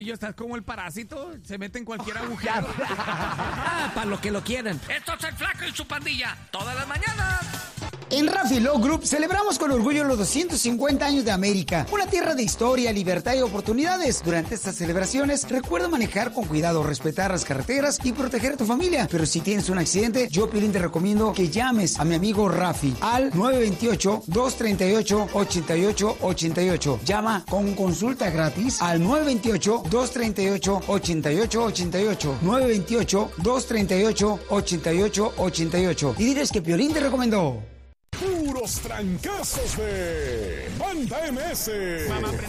Y estás como el parásito, se mete en cualquier agujero. Para lo que lo quieren. Esto es el Flaco y su pandilla, todas las mañanas. En Rafi Love Group celebramos con orgullo los 250 años de América, una tierra de historia, libertad y oportunidades. Durante estas celebraciones, recuerda manejar con cuidado, respetar las carreteras y proteger a tu familia. Pero si tienes un accidente, yo, Piolín, te recomiendo que llames a mi amigo Rafi al 928-238-8888. Llama con consulta gratis al 928-238-8888. 928-238-8888. Y diles que Piolín te recomendó. Puros trancazos de Banda MS.